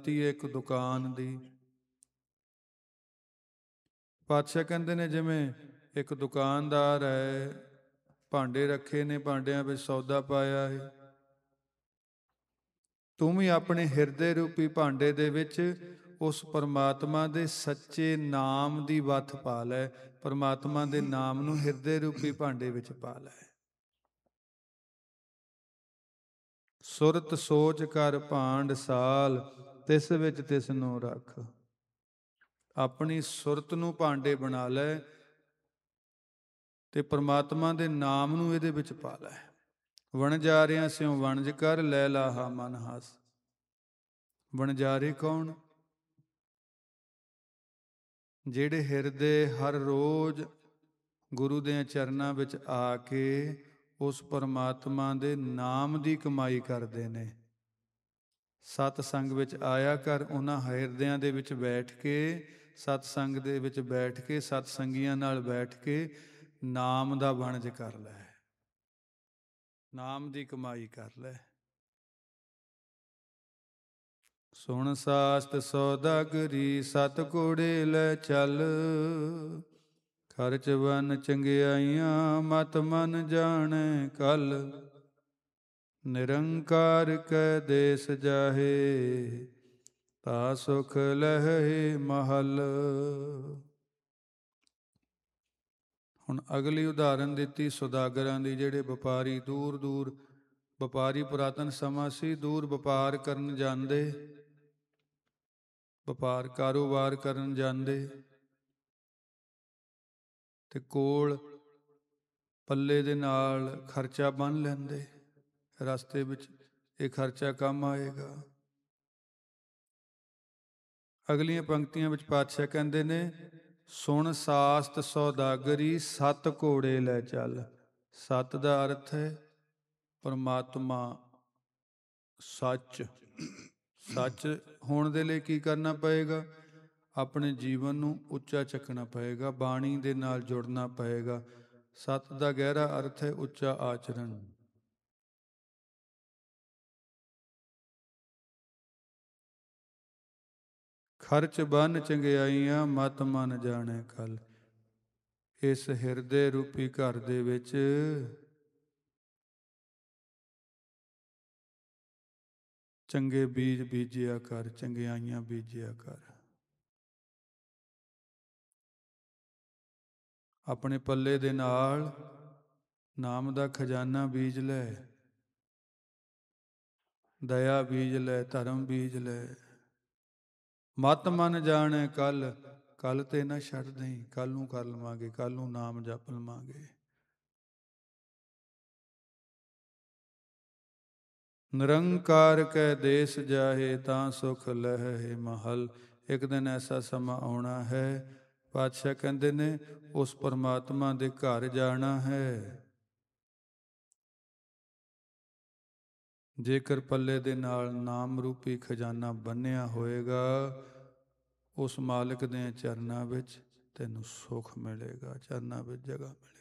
ਇੱਕ ਦੁਕਾਨ ਦੀ। ਪਾਤਸ਼ਾਹ ਕਹਿੰਦੇ ਨੇ ਜਿਵੇਂ ਇੱਕ ਦੁਕਾਨਦਾਰ ਹੈ, ਭਾਂਡੇ ਰੱਖੇ ਨੇ, ਭਾਂਡਿਆਂ ਵਿੱਚ ਸੌਦਾ ਪਾਇਆ ਹੈ। ਤੂੰ ਵੀ ਆਪਣੇ ਹਿਰਦੇ ਰੂਪੀ ਭਾਂਡੇ ਦੇ ਵਿੱਚ ਉਸ ਪਰਮਾਤਮਾ ਦੇ ਸੱਚੇ ਨਾਮ ਦੀ ਵੱਥ ਪਾ ਲੈ। ਪਰਮਾਤਮਾ ਦੇ ਨਾਮ ਨੂੰ ਹਿਰਦੇ ਰੂਪੀ ਭਾਂਡੇ ਵਿੱਚ ਪਾ ਲੈ। ਸੁਰਤ ਸੋਚ ਕਰ ਭਾਂਡ ਸਾਲ, ਤਿਸ ਵਿੱਚ ਤਿਸ ਨੂੰ ਰੱਖ। ਆਪਣੀ ਸੁਰਤ ਨੂੰ ਭਾਂਡੇ ਬਣਾ ਲੈ ਤੇ ਪਰਮਾਤਮਾ ਦੇ ਨਾਮ ਨੂੰ ਇਹਦੇ ਵਿੱਚ ਪਾ ਲੈ। ਵਣਜਾਰਿਆਂ ਸਿਉ ਵਣਜ ਕਰ, ਲੈ ਲਾਹਾ ਮਨ ਹਸ। ਵਣਜਾਰੇ ਕੌਣ? ਜਿਹੜੇ ਹਿਰਦੇ ਹਰ ਰੋਜ਼ ਗੁਰੂ ਦੇ ਚਰਨਾਂ ਵਿੱਚ ਆ ਕੇ ਉਸ ਪਰਮਾਤਮਾ ਦੇ ਨਾਮ ਦੀ ਕਮਾਈ ਕਰਦੇ ਨੇ। ਸਤਸੰਗ ਵਿੱਚ ਆਇਆ ਕਰ, ਉਹਨਾਂ ਹਿਰਦਿਆਂ ਦੇ ਵਿੱਚ ਬੈਠ ਕੇ, ਸਤਸੰਗ ਦੇ ਵਿੱਚ ਬੈਠ ਕੇ, ਸਤਸੰਗੀਆਂ ਨਾਲ ਬੈਠ ਕੇ ਨਾਮ ਦਾ ਵਣਜ ਕਰ ਲੈ, ਨਾਮ ਦੀ ਕਮਾਈ ਕਰ ਲੈ। ਸੁਣ ਸਾਸਤ ਸੌਦਾਗਰੀ, ਸਤ ਘੋੜੇ ਲੈ ਚੱਲ। ਖਰਚ ਵਨ ਚੰਗਿਆਈਆਂ, ਮਤ ਮਨ ਜਾਣੈ ਕਲ। ਨਿਰੰਕਾਰ ਕੈ ਦੇਸ ਜਾਹੇ, ਤਾ ਸੁਖ ਲਹੈ ਮਹਲ। ਹੁਣ ਅਗਲੀ ਉਦਾਹਰਨ ਦਿੱਤੀ ਸੌਦਾਗਰਾਂ ਦੀ, ਜਿਹੜੇ ਵਪਾਰੀ ਦੂਰ ਦੂਰ, ਵਪਾਰੀ ਪੁਰਾਤਨ ਸਮਾਂ ਸੀ, ਦੂਰ ਵਪਾਰ ਕਰਨ ਜਾਂਦੇ, ਵਪਾਰ ਕਾਰੋਬਾਰ ਕਰਨ ਜਾਂਦੇ ਤੇ ਕੋਲ ਪੱਲੇ ਦੇ ਨਾਲ ਖਰਚਾ ਬੰਨ੍ਹ ਲੈਂਦੇ, ਰਸਤੇ ਵਿੱਚ ਇਹ ਖਰਚਾ ਕੰਮ ਆਏਗਾ। ਅਗਲੀਆਂ ਪੰਕਤੀਆਂ ਵਿੱਚ ਪਾਤਸ਼ਾਹ ਕਹਿੰਦੇ ਨੇ, ਸੁਣ ਸਾਸਤ ਸੌਦਾਗਰੀ, ਸਤ ਘੋੜੇ ਲੈ ਚੱਲ। ਸਤ ਦਾ ਅਰਥ ਹੈ ਪਰਮਾਤਮਾ, ਸੱਚ। ਸੱਚ ਹੋਣ ਦੇ ਲਈ ਕੀ ਕਰਨਾ ਪਏਗਾ? ਆਪਣੇ ਜੀਵਨ ਨੂੰ ਉੱਚਾ ਚੱਕਣਾ ਪਏਗਾ, ਬਾਣੀ ਦੇ ਨਾਲ ਜੁੜਨਾ ਪਏਗਾ। ਸਤ ਦਾ ਗਹਿਰਾ ਅਰਥ ਹੈ ਉੱਚਾ ਆਚਰਣ। ਖਰਚ ਬੰਨ ਚੰਗਿਆਈਆਂ, ਮਤ ਮਨ ਜਾਣੈ ਕਲ। ਇਸ ਹਿਰਦੇ ਰੂਪੀ ਘਰ ਦੇ ਵਿੱਚ ਚੰਗੇ ਬੀਜ ਬੀਜਿਆ ਕਰ, ਚੰਗਿਆਈਆਂ ਬੀਜਿਆ ਕਰ। ਆਪਣੇ ਪੱਲੇ ਦੇ ਨਾਲ ਨਾਮ ਦਾ ਖਜ਼ਾਨਾ ਬੀਜ ਲੈ, ਦਇਆ ਬੀਜ ਲੈ, ਧਰਮ ਬੀਜ ਲੈ। ਮਤ ਮਨ ਜਾਣੈ ਕੱਲ, ਕੱਲ ਤੇ ਨਾ ਛੱਡ ਦੇਈਂ, ਕੱਲ ਨੂੰ ਕਰ ਲਵਾਂਗੇ, ਕੱਲ ਨੂੰ ਨਾਮ ਜਪ ਲਵਾਂਗੇ। ਨਿਰੰਕਾਰ ਕੈ ਦੇਸ ਜਾਹੇ, ਤਾਂ ਸੁਖ ਲਹੈ ਮਹਲ। ਇੱਕ ਦਿਨ ਐਸਾ ਸਮਾਂ ਆਉਣਾ ਹੈ, ਪਾਤਸ਼ਾਹ ਕਹਿੰਦੇ ਨੇ ਉਸ ਪਰਮਾਤਮਾ ਦੇ ਘਰ ਜਾਣਾ ਹੈ। ਜੇਕਰ ਪੱਲੇ ਦੇ ਨਾਲ ਨਾਮ ਰੂਪੀ ਖਜ਼ਾਨਾ ਬੰਨ੍ਹਿਆ ਹੋਏਗਾ, ਉਸ ਮਾਲਕ ਦੇ ਚਰਨਾਂ ਵਿੱਚ ਤੈਨੂੰ ਸੁੱਖ ਮਿਲੇਗਾ, ਚਰਨਾਂ ਵਿੱਚ ਜਗ੍ਹਾ ਮਿਲੇਗੀ।